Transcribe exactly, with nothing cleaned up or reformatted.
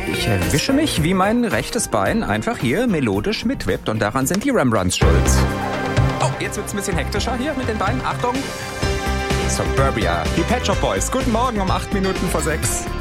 Ich erwische mich, wie mein rechtes Bein einfach hier melodisch mitwippt und daran sind die Rembrandts schuld. Oh, jetzt wird's ein bisschen hektischer hier mit den Beinen. Achtung! Suburbia, die Pet Shop Boys. Guten Morgen um acht Minuten vor sechs.